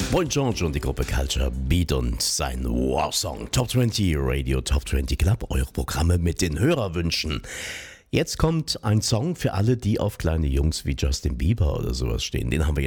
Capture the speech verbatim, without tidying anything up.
Boy George und die Gruppe Culture Beat und sein Wow-Song Top zwanzig Radio Top zwanzig Club, eure Programme mit den Hörerwünschen. Jetzt kommt ein Song für alle, die auf kleine Jungs wie Justin Bieber oder sowas stehen. Den haben wir jetzt